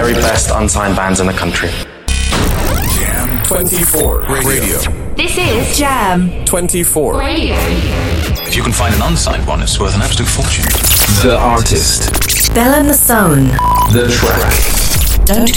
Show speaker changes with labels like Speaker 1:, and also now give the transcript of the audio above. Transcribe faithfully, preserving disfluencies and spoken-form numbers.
Speaker 1: very best unsigned bands in the country.
Speaker 2: Jam twenty-four Radio.
Speaker 3: This is Jam
Speaker 2: twenty-four
Speaker 3: Radio.
Speaker 4: If you can find an unsigned one, it's worth an absolute fortune.
Speaker 2: The artist.
Speaker 5: Bell and the Sound.
Speaker 2: The track.
Speaker 5: Don't